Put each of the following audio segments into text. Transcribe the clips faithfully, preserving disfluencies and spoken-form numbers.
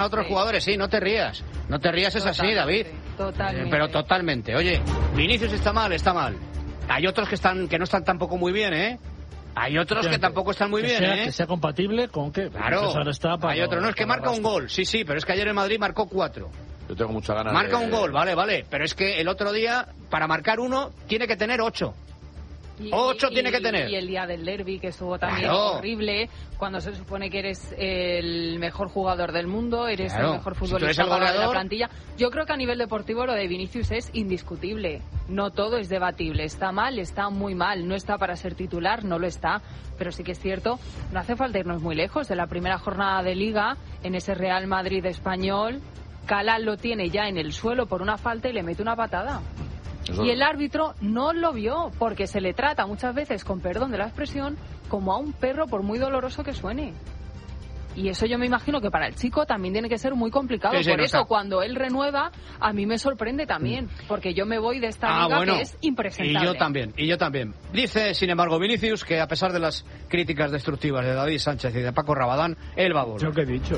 a otros sí. jugadores, sí, no te rías. No te rías, es así, David. Totalmente. Eh, pero totalmente. Oye, Vinicius está mal, está mal. Hay otros que están que no están tampoco muy bien, ¿eh? Hay otros que tampoco están muy que bien, sea, ¿eh? Que sea compatible con qué. Claro. Está para hay otro, no, es que marca un gol. Sí, sí, pero es que ayer en Madrid marcó cuatro. Yo tengo mucha ganas Marca de... un gol, vale, vale. Pero es que el otro día, para marcar uno, tiene que tener ocho. Y, Ocho y, tiene que tener. Y el día del derbi, que estuvo también claro. horrible, cuando se supone que eres el mejor jugador del mundo, eres claro. el mejor si futbolista el de la plantilla. Yo creo que a nivel deportivo lo de Vinicius es indiscutible. No todo es debatible. Está mal, está muy mal. No está para ser titular, no lo está. Pero sí que es cierto, no hace falta irnos muy lejos. De la primera jornada de Liga, en ese Real Madrid español, Cala lo tiene ya en el suelo por una falta y le mete una patada. Eso. Y el árbitro no lo vio, porque se le trata muchas veces, con perdón de la expresión, como a un perro, por muy doloroso que suene. Y eso yo me imagino que para el chico también tiene que ser muy complicado. Sí, sí, por no eso, está. Cuando él renueva, a mí me sorprende también, porque yo me voy de esta ah, liga bueno, que es impresentable. Y yo también, y yo también. Dice, sin embargo, Vinicius, que a pesar de las críticas destructivas de David Sánchez y de Paco Rabadán, él va a volver. Yo que he dicho.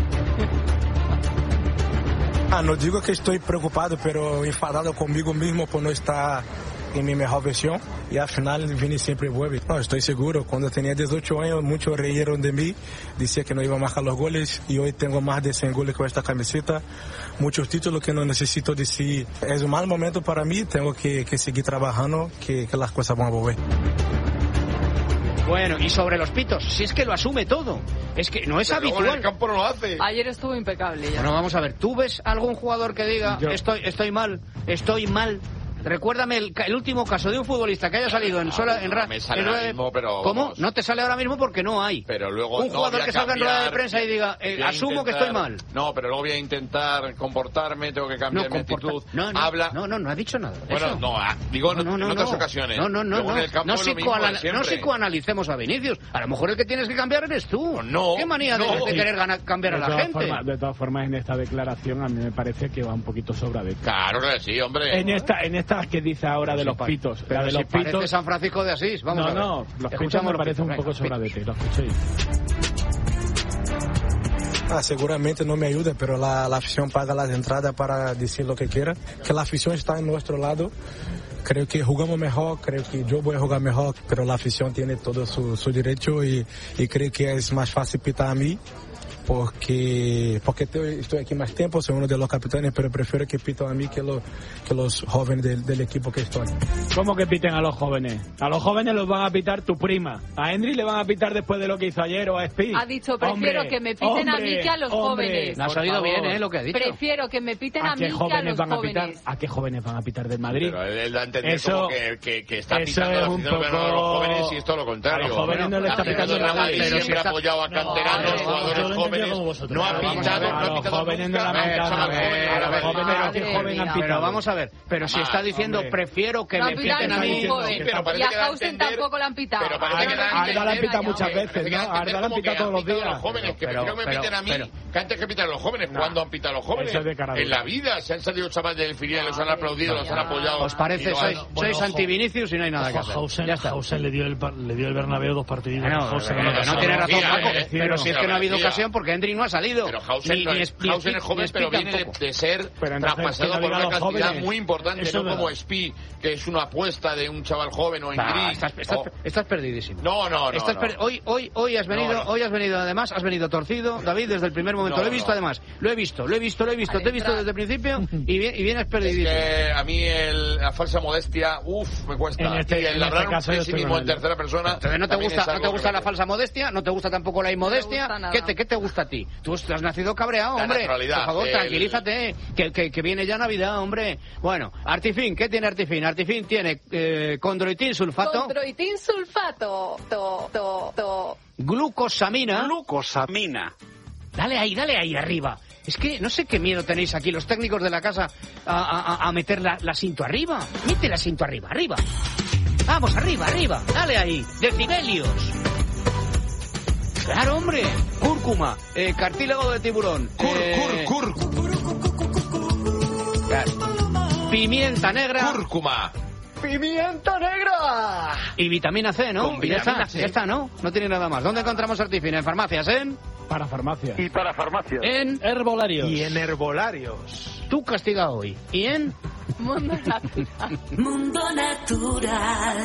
Ah, no digo que estoy preocupado, pero enfadado conmigo mismo por no estar en mi mejor versión. Y al final Vini siempre vuelve. No, estoy seguro. Cuando tenía dieciocho años, muchos reyeron de mí. Decía que no iba a marcar los goles. Y hoy tengo más de cien goles con esta camiseta. Muchos títulos que no necesito decir. Es un mal momento para mí. Tengo que, que seguir trabajando, que, que las cosas van a volver. Bueno, y sobre los pitos, si es que lo asume todo. Es que no es pero habitual. En el campo no lo hace. Ayer estuvo impecable ya. Bueno, vamos a ver, ¿tú ves algún jugador que diga Yo. estoy estoy mal, estoy mal? Recuérdame el, el último caso de un futbolista que haya salido en sola en ra, me sale en ahora mismo, pero ¿Cómo? Vamos. No te sale ahora mismo porque no hay. Pero luego un jugador no que salga cambiar, en rueda de prensa y diga eh, asumo intentar, que estoy mal. No, pero luego voy a intentar comportarme, tengo que cambiar no, mi actitud. No, no, Habla. No, no, no ha dicho nada. Bueno, eso. no, digo no, no, no, en otras no. ocasiones. No, no, no, luego no. En el campo No, es lo mismo de no psicoanalicemos a Vinicius. A lo mejor el que tienes que cambiar eres tú. Pues no. ¿Qué manía no. de, de querer ganar, cambiar de a la gente? Formas, de todas formas, en esta declaración a mí me parece que va un poquito sobradito. Claro que sí, hombre. En esta, en esta que dice ahora de los pitos. Pero la de si los pitos. parece San Francisco de Asís, vamos no, a ver. No, los pitos me parece un poco sobradete, lo escuchéis. Ah, seguramente no me ayuda, pero la, la afición paga las entradas para decir lo que quiera. Que la afición está en nuestro lado. Creo que jugamos mejor, creo que yo voy a jugar mejor, pero la afición tiene todo su, su derecho y, y creo que es más fácil pitar a mí. Porque, porque estoy aquí más tiempo, soy uno de los capitanes, pero prefiero que piten a mí que, lo, que los jóvenes del, del equipo que estoy. ¿Cómo que piten a los jóvenes? A los jóvenes los van a pitar tu prima. A Henry le van a pitar después de lo que hizo ayer o a Speed. Ha dicho, prefiero hombre, que me piten hombre, a mí que a los hombre, jóvenes. No ha salido bien, ¿eh? Lo que ha dicho. Prefiero que me piten a, a mí que a los van jóvenes. A, pitar, ¿A qué jóvenes van a pitar del Madrid? Pero él da a entender eso, como que, que, que está eso pitando es un poco... a los jóvenes y es todo lo contrario. A los jóvenes no le está pitando nada. Pero siempre ha apoyado a canteranos, jugadores jóvenes. No ha pitado. A los jóvenes no la han pitado. A los jóvenes a qué joven han pitado. Pero vamos a ver, pero si está diciendo prefiero que me piten a mí. Y a Hausen tampoco la han pitado. Pero parece que Arda la han pitado muchas veces, ¿no? Arda la han pitado todos los días. Los jóvenes, que prefiero que me piten a mí que antes que pitan a los jóvenes. ¿Cuándo han pitado a los jóvenes? En la vida. Se han salido chavales del filial, los han aplaudido, los han apoyado. ¿Os parece? Sois anti-Vinicius y no hay nada que hacer. Hausen le dio el Bernabéu dos partidos. No tiene razón, Paco, pero si es que no ha habido ocasión porque Hendrik no ha salido. Pero Hausen es joven, pero viene de, de ser traspasado por una cantidad jóvenes. muy importante, Eso no como Spi, que es una apuesta de un chaval joven o en nah, gris. Estás, estás, o... estás perdidísimo. No, no, no. Estás no. Per... Hoy, hoy, hoy has venido, no, no. hoy has venido además, has venido torcido, David, desde el primer momento. No, lo he visto no. además, lo he visto, lo he visto, lo he visto, te he visto desde el principio y, bien, y vienes perdidísimo. Es que a mí el, la falsa modestia, uff, me cuesta. En este, y el en hablar este caso de sí mismo en tercera persona. Entonces no te gusta, no te gusta la falsa modestia, no te gusta tampoco la inmodestia. No ¿Qué te, qué te gusta a ti? Tú has nacido cabreado, hombre. Por favor, el... tranquilízate, que, que, que viene ya Navidad, hombre. Bueno, Artifin, ¿qué tiene Artifin? Artifin tiene eh, condroitin sulfato. Condroitin sulfato. To, to, to. Glucosamina. Glucosamina. Dale ahí, dale ahí arriba. Es que no sé qué miedo tenéis aquí los técnicos de la casa a, a, a meter la, la cinto arriba. Mete la cinto arriba, arriba. Vamos, arriba, arriba. Dale ahí. Decibelios. Claro, hombre. Cúrcuma. Eh, cartílago de tiburón. Cur, eh... cur, cur. Claro. Pimienta negra. Cúrcuma. ¡Pimienta negra! Y vitamina C, ¿no? Con vitamina ya está, C. ya está, ¿no? No tiene nada más. ¿Dónde encontramos Artifin? En farmacias, ¿eh? Para farmacias. Y para farmacias. En herbolarios. Y en herbolarios. Tú castiga hoy. ¿Y en? Mundo natural. Mundo natural.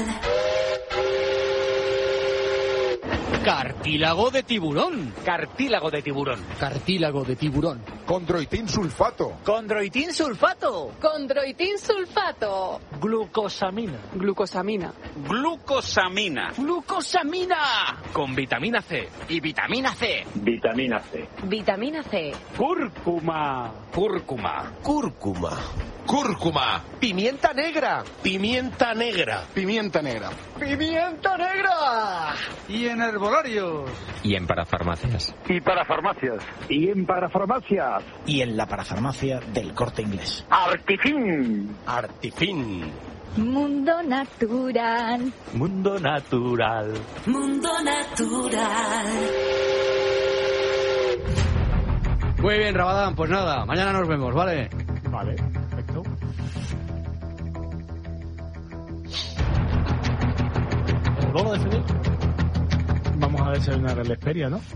Cartílago de tiburón. Cartílago de tiburón. Cartílago de tiburón. Condroitín sulfato. Condroitín sulfato. Condroitín sulfato. Glucosamina. Glucosamina. Glucosamina. Glucosamina. Con vitamina C. Y vitamina C. Vitamina C. Vitamina C. Cúrcuma. Cúrcuma. Cúrcuma. Cúrcuma. Pimienta negra. Pimienta negra. Pimienta negra. ¡Pimienta negra! Y en herbolarios. Y en parafarmacias. Y para farmacias. Y en parafarmacias. Y en la parafarmacia del Corte Inglés. Artifin. Artifin. Mundo natural. Mundo natural. Mundo natural. Muy bien, Rabadán, pues nada, mañana nos vemos, ¿vale? Vale, perfecto. ¿El bolo de Fidel? Vamos a desayunar en la Esperia, ¿no?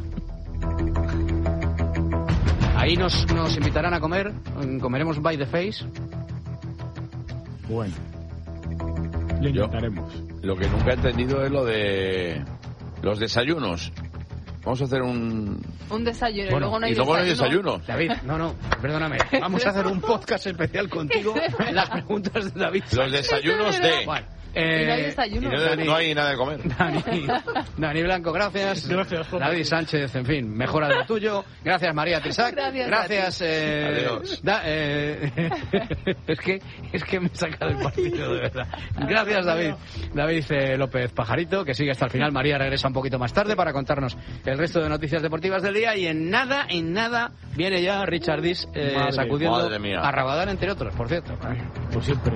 Ahí nos, nos invitarán a comer, comeremos by the face. Bueno, le intentaremos. Lo que nunca he entendido es lo de los desayunos. Vamos a hacer un... Un desayuno Bueno, y luego no hay y luego desayuno. no hay desayuno. David, no, no, perdóname. Vamos a hacer un podcast especial contigo en las preguntas de David. Los desayunos de... Bueno, Y no hay eh, desayuno. y no, Dani- no hay nada de comer. Dani, Dani Blanco, gracias. Gracias, Jorge. David Sánchez, en fin, mejora de lo tuyo. Gracias, María Trisac. Gracias, Gracias. Eh, Adiós. Da- eh, es que es que me he sacado el partido, de verdad. Gracias, David. David eh, López Pajarito, que sigue hasta el final. María regresa un poquito más tarde para contarnos el resto de noticias deportivas del día. Y en nada, en nada, viene ya Richard Dis eh, Madre, sacudiendo madre mía. a Rabadán, entre otros, por cierto. Pues siempre.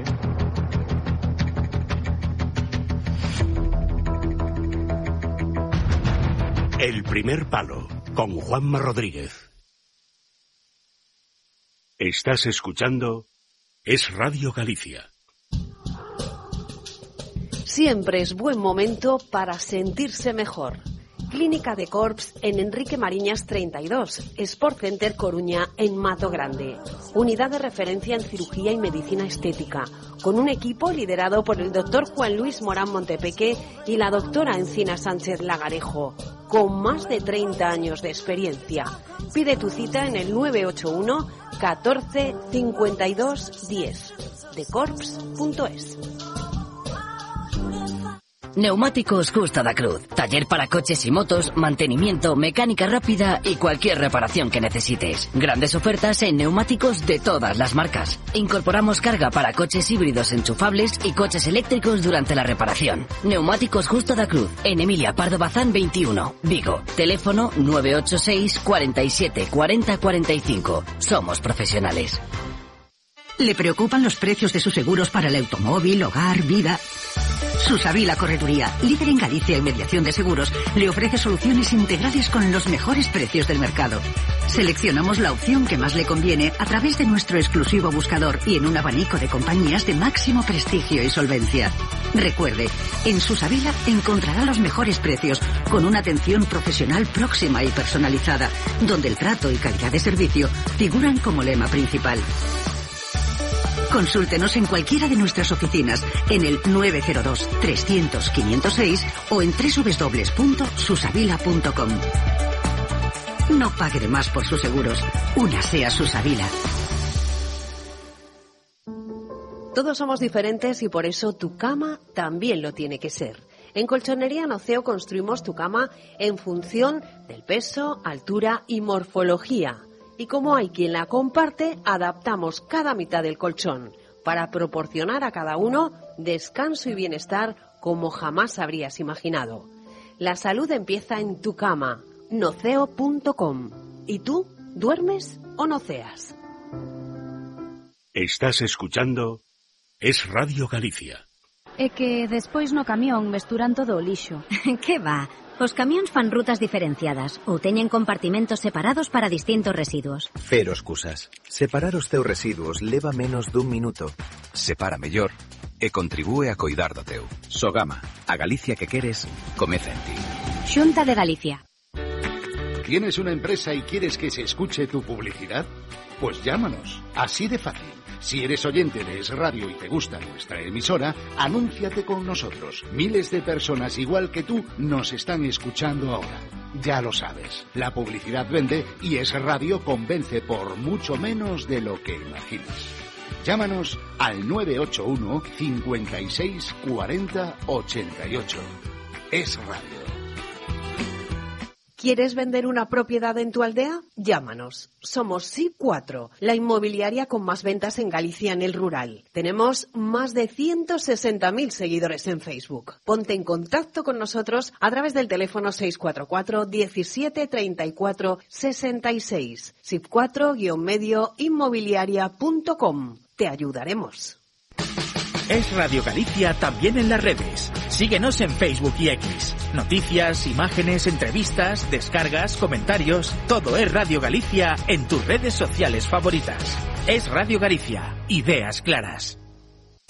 El primer palo, con Juanma Rodríguez. Estás escuchando Es Radio Galicia. Siempre es buen momento para sentirse mejor. Clínica de Corps en Enrique Mariñas treinta y dos, Sport Center Coruña en Mato Grande. Unidad de referencia en cirugía y medicina estética, con un equipo liderado por el doctor Juan Luis Morán Montepeque y la doctora Encina Sánchez Lagarejo, con más de treinta años de experiencia. Pide tu cita en el nueve ocho uno catorce cincuenta y dos diez, de corps punto es. Neumáticos Justa da Cruz. Taller para coches y motos, mantenimiento, mecánica rápida y cualquier reparación que necesites. Grandes ofertas en neumáticos de todas las marcas. Incorporamos carga para coches híbridos enchufables y coches eléctricos durante la reparación. Neumáticos Justa da Cruz. En Emilia Pardo Bazán veintiuno, Vigo. Teléfono nueve ocho seis cuarenta y siete cuarenta cuarenta y cinco. Somos profesionales. ¿Le preocupan los precios de sus seguros para el automóvil, hogar, vida? Susavila Correduría, líder en Galicia en mediación de seguros, le ofrece soluciones integrales con los mejores precios del mercado. Seleccionamos la opción que más le conviene a través de nuestro exclusivo buscador y en un abanico de compañías de máximo prestigio y solvencia. Recuerde, en Susavila encontrará los mejores precios con una atención profesional próxima y personalizada, donde el trato y calidad de servicio figuran como lema principal. Consúltenos en cualquiera de nuestras oficinas en el nueve cero dos trescientos quinientos seis o en doble u doble u doble u punto susavila punto com. No pague de más por sus seguros. Únase a Susavila. Todos somos diferentes y por eso tu cama también lo tiene que ser. En Colchonería Noceo construimos tu cama en función del peso, altura y morfología. Y como hay quien la comparte, adaptamos cada mitad del colchón para proporcionar a cada uno descanso y bienestar como jamás habrías imaginado. La salud empieza en tu cama, noceo punto com. ¿Y tú, duermes o noceas? Estás escuchando Es Radio Galicia. É que despois no camión mesturan todo o lixo. Que va? Os camións fan rutas diferenciadas ou teñen compartimentos separados para distintos residuos. Cero excusas. Separar os teus residuos leva menos dun minuto. Separa mellor e contribúe a coidar do teu. Sogama, a Galicia que queres, comeza en ti. Xunta de Galicia. ¿Tienes una empresa y quieres que se escuche tu publicidad? Pues llámanos. Así de fácil. Si eres oyente de Es Radio y te gusta nuestra emisora, anúnciate con nosotros. Miles de personas igual que tú nos están escuchando ahora. Ya lo sabes, la publicidad vende y Es Radio convence por mucho menos de lo que imaginas. Llámanos al nueve ocho uno, cincuenta y seis, cuarenta, ochenta y ocho. Es Radio. ¿Quieres vender una propiedad en tu aldea? Llámanos. Somos SIP cuatro, la inmobiliaria con más ventas en Galicia en el rural. Tenemos más de ciento sesenta mil seguidores en Facebook. Ponte en contacto con nosotros a través del teléfono seis cuatro cuatro, diecisiete, treinta y cuatro, sesenta y seis. sip cuatro guion medio inmobiliaria punto com. Te ayudaremos. Es Radio Galicia también en las redes. Síguenos en Facebook y X. Noticias, imágenes, entrevistas, descargas, comentarios. Todo es Radio Galicia en tus redes sociales favoritas. Es Radio Galicia. Ideas claras.